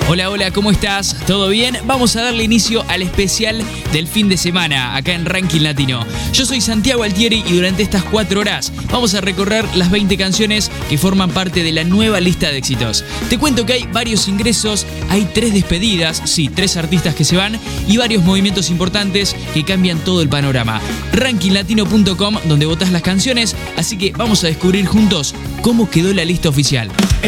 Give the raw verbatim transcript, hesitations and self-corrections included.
Hola, hola, ¿cómo estás? ¿Todo bien? Vamos a darle inicio al especial del fin de semana, acá en Ranking Latino. Yo soy Santiago Altieri y durante estas cuatro horas vamos a recorrer las veinte canciones que forman parte de la nueva lista de éxitos. Te cuento que hay varios ingresos, hay tres despedidas, sí, tres artistas que se van y varios movimientos importantes que cambian todo el panorama. ranking latino punto com, donde votás las canciones, así que vamos a descubrir juntos cómo quedó la lista oficial.